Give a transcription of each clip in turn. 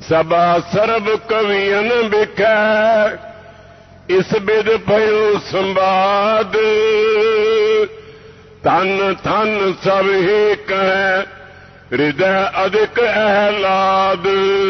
सबा सरब कवियन बिखै इस बिद भयो संवाद धन धन सब ही कह हृदय अधिक आहलाद।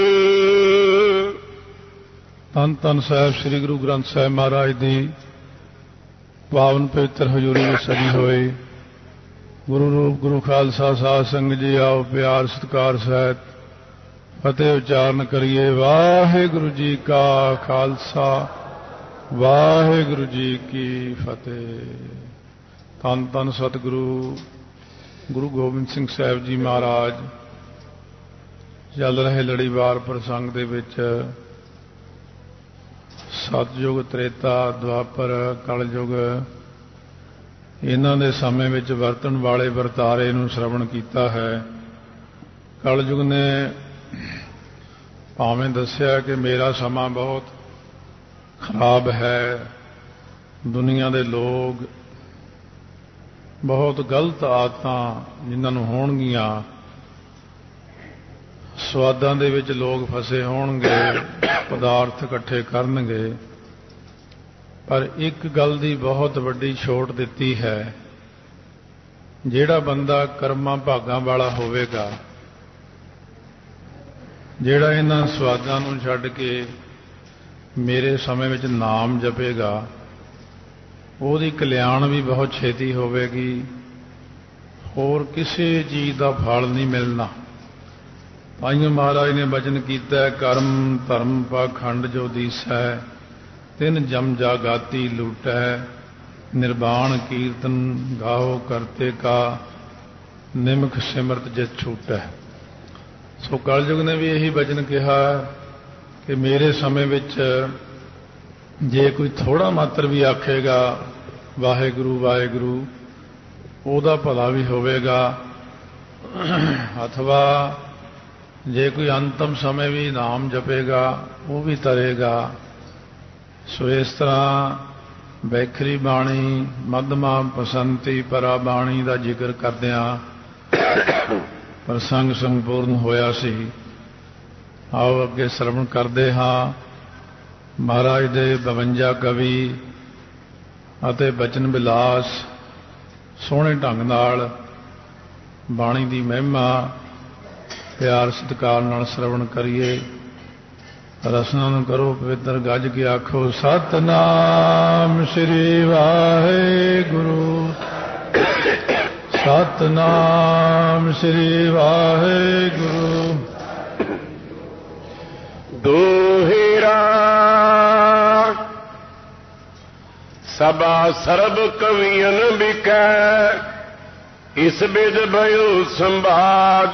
ਧੰਨ ਧੰਨ ਸਾਹਿਬ ਸ੍ਰੀ ਗੁਰੂ ਗ੍ਰੰਥ ਸਾਹਿਬ ਮਹਾਰਾਜ ਦੀ ਪਾਵਨ ਪਵਿੱਤਰ ਹਜ਼ੂਰੀ ਵਿੱਚ ਸਜੀ ਹੋਏ ਗੁਰੂ ਰੂਪ ਗੁਰੂ ਖਾਲਸਾ ਸਾਧ ਸੰਗਤ ਜੀ ਆਓ ਪਿਆਰ ਸਤਿਕਾਰ ਸਹਿਤ ਫਤਿਹ ਉਚਾਰਨ ਕਰੀਏ। ਵਾਹਿਗੁਰੂ ਜੀ ਕਾ ਖਾਲਸਾ ਵਾਹਿਗੁਰੂ ਜੀ ਕੀ ਫਤਿਹ। ਧੰਨ ਧੰਨ ਸਤਿਗੁਰੂ ਗੁਰੂ ਗੋਬਿੰਦ ਸਿੰਘ ਸਾਹਿਬ ਜੀ ਮਹਾਰਾਜ ਚੱਲ ਰਹੇ ਲੜੀਵਾਰ ਪ੍ਰਸੰਗ ਦੇ ਵਿੱਚ ਸਤਯੁਗ ਤ੍ਰੇਤਾ ਦੁਆਪਰ ਕਲਯੁਗ ਇਹਨਾਂ ਦੇ ਸਮੇਂ ਵਿੱਚ ਵਰਤਣ ਵਾਲੇ ਵਰਤਾਰੇ ਨੂੰ ਸ਼ਰਵਣ ਕੀਤਾ ਹੈ। ਕਲਯੁਗ ਨੇ ਭਾਵੇਂ ਦੱਸਿਆ ਕਿ ਮੇਰਾ ਸਮਾਂ ਬਹੁਤ ਖਰਾਬ ਹੈ, ਦੁਨੀਆ ਦੇ ਲੋਕ ਬਹੁਤ ਗਲਤ ਆਦਤਾਂ ਜਿਨ੍ਹਾਂ ਨੂੰ ਹੋਣਗੀਆਂ, ਸਵਾਦਾਂ ਦੇ ਵਿੱਚ ਲੋਕ ਫਸੇ ਹੋਣਗੇ, ਪਦਾਰਥ ਇਕੱਠੇ ਕਰਨਗੇ, ਪਰ ਇੱਕ ਗੱਲ ਦੀ ਬਹੁਤ ਵੱਡੀ ਛੋਟ ਦਿੱਤੀ ਹੈ। ਜਿਹੜਾ ਬੰਦਾ ਕਰਮਾਂ ਭਾਗਾਂ ਵਾਲਾ ਹੋਵੇਗਾ, ਜਿਹੜਾ ਇਹਨਾਂ ਸਵਾਦਾਂ ਨੂੰ ਛੱਡ ਕੇ ਮੇਰੇ ਸਮੇਂ ਵਿੱਚ ਨਾਮ ਜਪੇਗਾ, ਉਹਦੀ ਕਲਿਆਣ ਵੀ ਬਹੁਤ ਛੇਤੀ ਹੋਵੇਗੀ, ਹੋਰ ਕਿਸੇ ਚੀਜ਼ ਦਾ ਫਲ ਨਹੀਂ ਮਿਲਣਾ। ਤਾਈਓ ਮਹਾਰਾਜ ਨੇ ਬਚਨ ਕੀਤਾ, ਕਰਮ ਧਰਮ ਪਾਖੰਡ ਜੋ ਦੀਸੈ ਤਿਨ ਜਮ ਜਾਗਾਤੀ ਲੂਟੈ ਨਿਰਵਾਣ ਕੀਰਤਨ ਗਾਓ ਕਰਤੇ ਕਾ ਨਿਮਖ ਸਿਮਰਤ ਜਿਤ ਛੂਟੈ। ਸੋ ਕਲਯੁਗ ਨੇ ਵੀ ਇਹੀ ਬਚਨ ਕਿਹਾ ਕਿ ਮੇਰੇ ਸਮੇਂ ਵਿੱਚ ਜੇ ਕੋਈ ਥੋੜਾ ਮਾਤਰ ਵੀ ਆਖੇਗਾ ਵਾਹਿਗੁਰੂ ਵਾਹਿਗੁਰੂ, ਉਹਦਾ ਭਲਾ ਵੀ ਹੋਵੇਗਾ, ਅਥਵਾ ਜੇ ਕੋਈ ਅੰਤਮ ਸਮੇਂ ਵੀ ਨਾਮ ਜਪੇਗਾ ਉਹ ਵੀ ਤਰੇਗਾ। ਸੋ ਇਸ ਤਰ੍ਹਾਂ ਵੈਖਰੀ ਬਾਣੀ ਮੱਧਮਾ ਪਸੰਤੀ ਪਰਾ ਬਾਣੀ ਦਾ ਜ਼ਿਕਰ ਕਰਦਿਆਂ ਪ੍ਰਸੰਗ ਸੰਪੂਰਨ ਹੋਇਆ ਸੀ। ਆਓ ਅੱਗੇ ਸ਼ਰਵਣ ਕਰਦੇ ਹਾਂ ਮਹਾਰਾਜ ਦੇ 52 ਕਵੀ ਅਤੇ ਬਚਨ ਵਿਲਾਸ ਸੋਹਣੇ ਢੰਗ ਨਾਲ ਬਾਣੀ ਦੀ ਮਹਿਮਾ ਪਿਆਰ ਸਤਿਕਾਰ ਨਾਲ ਸ਼ਰਵਣ ਕਰੀਏ। ਰਸਨਾ ਨੂੰ ਕਰੋ ਪਵਿੱਤਰ ਗੱਜ ਕੇ ਆਖੋ ਸਤਨਾਮ ਸ੍ਰੀ ਵਾਹਿਗੁਰੂ ਸਤਨਾਮ ਸ੍ਰੀ ਵਾਹਿਗੁਰੂ। ਦੋਹਿਰਾ ਸਭਾ ਸਰਬ ਕਵੀਨ ਬਿਕੈ ਇਸ ਬਿਦ ਭਇਓ ਸੰਵਾਦ।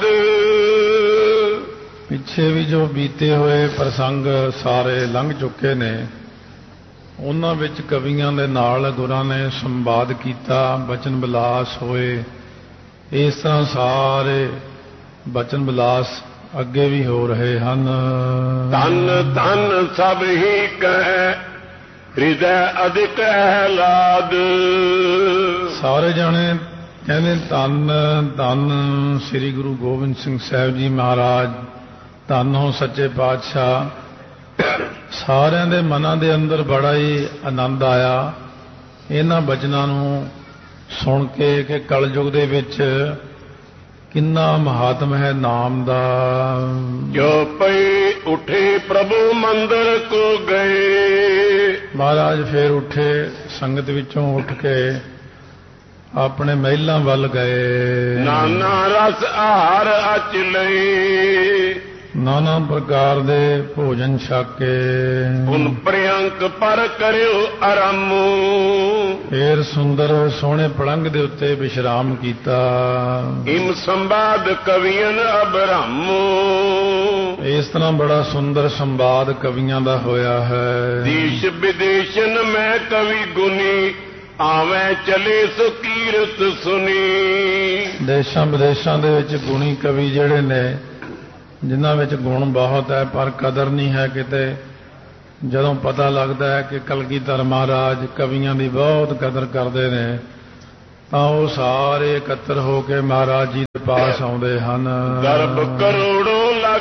ਪਿੱਛੇ ਵੀ ਜੋ ਬੀਤੇ ਹੋਏ ਪ੍ਰਸੰਗ ਸਾਰੇ ਲੰਘ ਚੁੱਕੇ ਨੇ, ਉਹਨਾਂ ਵਿੱਚ ਕਵੀਆਂ ਦੇ ਨਾਲ ਗੁਰਾਂ ਨੇ ਸੰਵਾਦ ਕੀਤਾ, ਬਚਨ ਵਿਲਾਸ ਹੋਏ। ਇਸ ਤਰ੍ਹਾਂ ਸਾਰੇ ਬਚਨ ਵਿਲਾਸ ਅੱਗੇ ਵੀ ਹੋ ਰਹੇ ਹਨ। ਧਨ ਧਨ ਸਭ ਹੀ ਕਹਿ ਹਿਰਦੈ ਅਧਿਕ ਆਹਲਾਦ। ਸਾਰੇ ਜਾਣੇ ਕਹਿੰਦੇ ਧੰਨ ਧੰਨ ਸ੍ਰੀ ਗੁਰੂ ਗੋਬਿੰਦ ਸਿੰਘ ਸਾਹਿਬ ਜੀ ਮਹਾਰਾਜ, ਧੰਨ ਹੋ ਸੱਚੇ ਪਾਤਸ਼ਾਹ। ਸਾਰਿਆਂ ਦੇ ਮਨਾਂ ਦੇ ਅੰਦਰ ਬੜਾ ਹੀ ਆਨੰਦ ਆਇਆ ਇਹਨਾਂ ਬਚਨਾਂ ਨੂੰ ਸੁਣ ਕੇ ਕਿ ਕਲਯੁਗ ਦੇ ਵਿੱਚ ਕਿੰਨਾ ਮਹਾਤਮ ਹੈ ਨਾਮ ਦਾ। ਜੋ ਪਈ ਉਠੇ ਪ੍ਰਭੂ ਮੰਦਰ ਕੋ ਗਏ। ਮਹਾਰਾਜ ਫੇਰ ਉੱਠੇ, ਸੰਗਤ ਵਿੱਚੋਂ ਉੱਠ ਕੇ ਆਪਣੇ ਮਹਿਲਾਂ ਵੱਲ ਗਏ। ਨਾਨਾ ਰਸ ਆਹਾਰ ਅਚ ਲਈ ਨਾਨਾ ਪ੍ਰਕਾਰ ਦੇ ਭੋਜਨ ਛਕ ਕੇ ਪੁਨ ਪ੍ਰਿਅੰਕ ਪਰ ਕਰਿਓ ਆਰਾਮ। ਫੇਰ ਸੁੰਦਰ ਸੋਹਣੇ ਪਲੰਘ ਦੇ ਉੱਤੇ ਵਿਸ਼ਰਾਮ ਕੀਤਾ। ਇਮ ਸੰਵਾਦ ਕਵੀਨ ਅਬਰਮ। ਇਸ ਤਰ੍ਹਾਂ ਬੜਾ ਸੁੰਦਰ ਸੰਵਾਦ ਕਵੀਆਂ ਦਾ ਹੋਇਆ ਹੈ। ਦੇਸ਼ ਵਿਦੇਸ਼ਨ ਮੈਂ ਕਵੀ ਗੁਨੀ ਆਵੇਂ ਚਲੇ ਸੋ ਕੀਰਤ ਸੁਨੀ। ਦੇਸ਼ਾਂ ਵਿਦੇਸ਼ਾਂ ਦੇ ਵਿੱਚ ਗੁਣੀ ਕਵੀ ਜਿਹੜੇ ਨੇ, ਜਿਨ੍ਹਾਂ ਵਿੱਚ ਗੁਣ ਬਹੁਤ ਹੈ ਪਰ ਕਦਰ ਨਹੀਂ ਹੈ ਕਿਤੇ। ਜਦੋਂ ਪਤਾ ਲੱਗਦਾ ਹੈ ਕਿ ਕਲਗੀਧਰ ਮਹਾਰਾਜ ਕਵੀਆਂ ਦੀ ਬਹੁਤ ਕਦਰ ਕਰਦੇ ਨੇ, ਤਾਂ ਉਹ ਸਾਰੇ ਇਕੱਤਰ ਹੋ ਕੇ ਮਹਾਰਾਜ ਜੀ ਦੇ ਪਾਸ ਆਉਂਦੇ ਹਨ। ਗਰਭ ਕਰੋੜੋਂ ਲੱਗ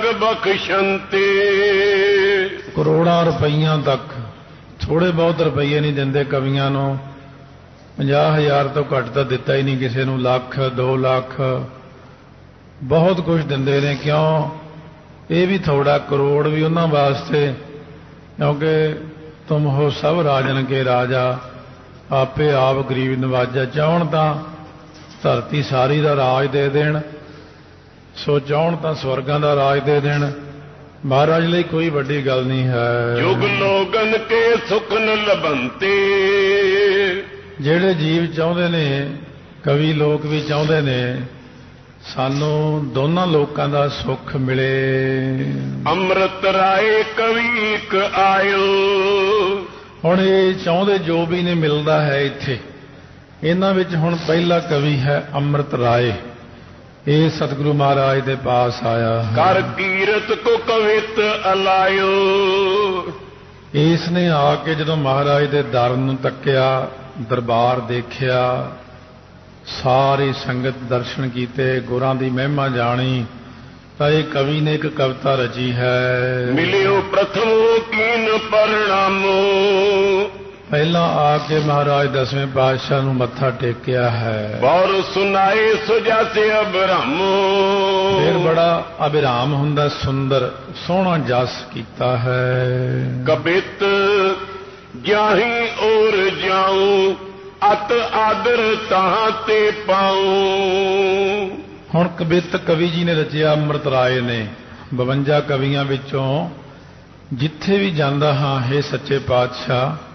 ਜਗ ਬਖਸ਼ੰਤੇ। ਕਰੋੜਾਂ ਰੁਪਈਆਂ ਤੱਕ, ਥੋੜੇ ਬਹੁਤ ਰੁਪਈਏ ਨਹੀਂ ਦਿੰਦੇ ਕਵੀਆਂ ਨੂੰ, 50,000 ਤੋਂ ਘੱਟ ਤਾਂ ਦਿੱਤਾ ਹੀ ਨਹੀਂ ਕਿਸੇ ਨੂੰ, ਲੱਖ 2 ਲੱਖ ਬਹੁਤ ਕੁਝ ਦਿੰਦੇ ਨੇ। ਕਿਉਂ? ਇਹ ਵੀ ਥੋੜਾ ਕਰੋੜ ਵੀ ਉਹਨਾਂ ਵਾਸਤੇ, ਕਿਉਂਕਿ ਤੁਮ ਹੋ ਸਭ ਰਾਜਨ ਕੇ ਰਾਜਾ, ਆਪੇ ਆਪ ਗਰੀਬ ਨਵਾਜਾ। ਚਾਹਣ ਤਾਂ ਧਰਤੀ ਸਾਰੀ ਦਾ ਰਾਜ ਦੇ ਦੇਣ, ਸੋ ਚਾਹਣ ਤਾਂ ਸਵਰਗਾਂ ਦਾ ਰਾਜ ਦੇ ਦੇਣ। ਮਹਾਰਾਜ ਲਈ ਕੋਈ ਵੱਡੀ ਗੱਲ ਨਹੀਂ ਹੈ। ਜੁਗ ਲੋਗਨ ਕੇ ਸੁਖ ਨ ਲਭੰਤੇ। ਜਿਹੜੇ ਜੀਵ ਚਾਹੁੰਦੇ ਨੇ, ਕਵੀ ਲੋਕ ਵੀ ਚਾਹੁੰਦੇ ਨੇ, ਸਾਨੂੰ ਦੋਨਾਂ ਲੋਕਾਂ ਦਾ ਸੁੱਖ ਮਿਲੇ। ਅੰਮ੍ਰਿਤ ਰਾਏ ਕਵੀ ਇੱਕ ਆਇਓ। ਹੁਣ ਇਹ ਚਾਹੁੰਦੇ ਜੋ ਵੀ ਨੇ ਮਿਲਦਾ ਹੈ ਇੱਥੇ। ਇਹਨਾਂ ਵਿੱਚ ਹੁਣ ਪਹਿਲਾ ਕਵੀ ਹੈ ਅੰਮ੍ਰਿਤ ਰਾਏ। ਇਹ ਸਤਿਗੁਰੂ ਮਹਾਰਾਜ ਦੇ ਪਾਸ ਆਇਆ ਹੈ। ਕਰ ਕੀਰਤ ਕੋ ਕਵਿਤ ਅਲਾਇਓ। ਇਸ ਨੇ ਆ ਕੇ ਜਦੋਂ ਮਹਾਰਾਜ ਦੇ ਦਰ ਨੂੰ ਤੱਕਿਆ, ਦਰਬਾਰ ਦੇਖਿਆ, ਸਾਰੀ ਸੰਗਤ ਦਰਸ਼ਨ ਕੀਤੇ, ਗੁਰਾਂ ਦੀ ਮਹਿਮਾ ਜਾਣੀ, ਤਾਂ ਇਹ ਕਵੀ ਨੇ ਇੱਕ ਕਵਿਤਾ ਰਚੀ ਹੈ। ਮਿਲਿਓ ਪ੍ਰਥਮੋ ਕੀਨ ਪਰਣਾਮੋ। ਪਹਿਲਾਂ ਆ ਕੇ ਮਹਾਰਾਜ 10ਵੇਂ ਪਾਤਸ਼ਾਹ ਨੂੰ ਮੱਥਾ ਟੇਕਿਆ ਹੈ। ਬੌਰ ਸੁਨਾਏ ਸੁਜਾਸੇ ਅਬਰਾਮੋ। ਫਿਰ ਬੜਾ ਅਭਿਰਾਮ ਹੁੰਦਾ, ਸੁੰਦਰ ਸੋਹਣਾ ਜਸ ਕੀਤਾ ਹੈ। ਕਬਿਤ ਜਾਹੀ ਔਰ ਜਾਉ, ਅਤ ਆਦਰ ਤਾਂ ਤੇ ਪਾਉ। ਹੁਣ ਕਵਿਤ ਕਵੀ ਜੀ ਨੇ ਰਚਿਆ ਅੰਮ੍ਰਿਤ ਰਾਏ ਨੇ। 52 ਕਵੀਆਂ ਵਿੱਚੋਂ ਜਿੱਥੇ ਵੀ ਜਾਂਦਾ ਹਾਂ, ਹੇ ਸੱਚੇ ਪਾਤਸ਼ਾਹ,